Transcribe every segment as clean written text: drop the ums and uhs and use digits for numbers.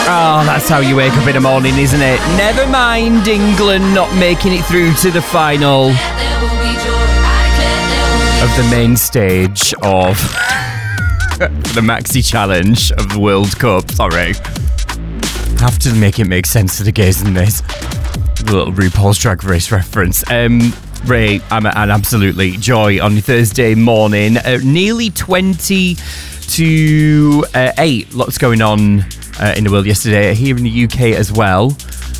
Oh, that's how you wake up in the morning, isn't it? Never mind England not making it through to the final of the main stage of the Maxi Challenge of the World Cup. Sorry. Have to make it make sense to the gays in this. A little RuPaul's Drag Race reference. Ray, I'm an absolutely joy on your Thursday morning. Nearly 20 to 8. Lots going on in the world yesterday, here in the UK as well.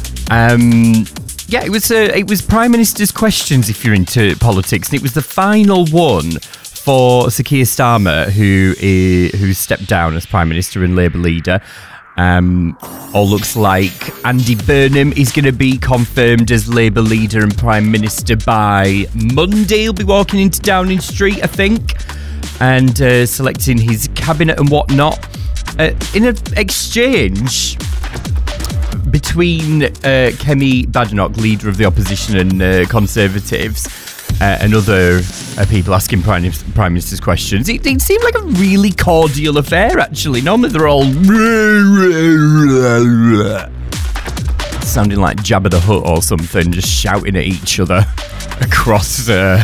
It was Prime Minister's questions if you're into politics, and it was the final one for Sir Keir Starmer, who stepped down as Prime Minister and Labour leader. All looks like Andy Burnham is going to be confirmed as Labour leader and Prime Minister by Monday. He'll be walking into Downing Street, I think, and selecting his cabinet and whatnot. In an exchange between Kemi Badenoch, leader of the opposition and Conservatives, and other people asking Prime Minister's questions, it seemed like a really cordial affair, actually. Normally they're all sounding like Jabba the Hutt or something, just shouting at each other across the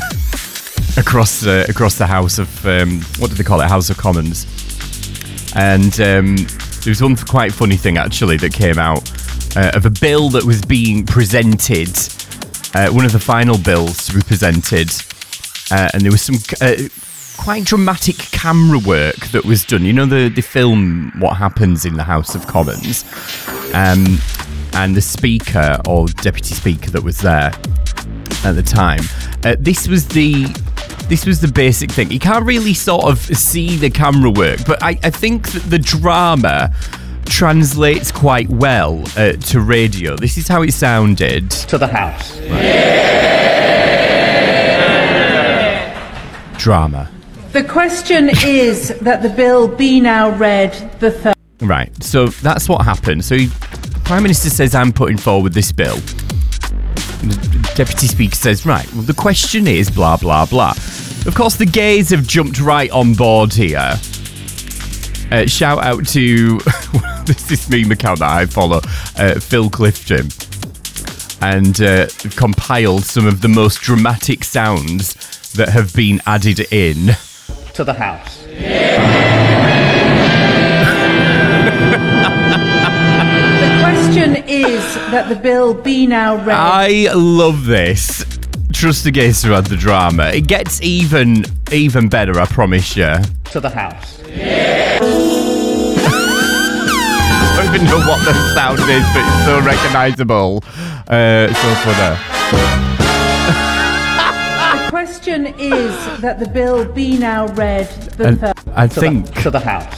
House of what do they call it? House of Commons. And there was one quite funny thing actually that came out of a bill that was being presented. One of the final bills to be presented, and there was some quite dramatic camera work that was done. You know, they film what happens in the House of Commons, and the Speaker or Deputy Speaker that was there at the time. This was the basic thing. You can't really sort of see the camera work, but I think that the drama translates quite well to radio. This is how it sounded. To the House. Drama. The question is that the bill be now read the third. Right, so that's what happened. So the Prime Minister says, I'm putting forward this bill. The Deputy Speaker says, right, well, the question is blah, blah, blah. Of course, the gays have jumped right on board here. Shout out to this meme account that I follow, Phil Clifton, and compiled some of the most dramatic sounds that have been added in. To the House. The question is that the bill be now read. I love this. Trust the gays to add the drama. It gets even better, I promise you. To the House. I don't even know what the sound is, but it's so recognisable. So funny. The question is that the bill be now read the third. I think To the House.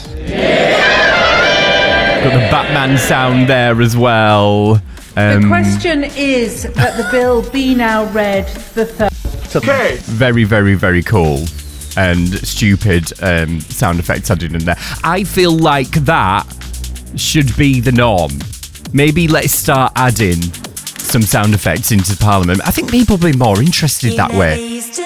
got the Batman sound there as well. The question is that the bill be now read the third. Okay. Very, very, very cool and stupid sound effects added in there. I feel like that should be the norm. Maybe let's start adding some sound effects into Parliament. I think people will be more interested that way.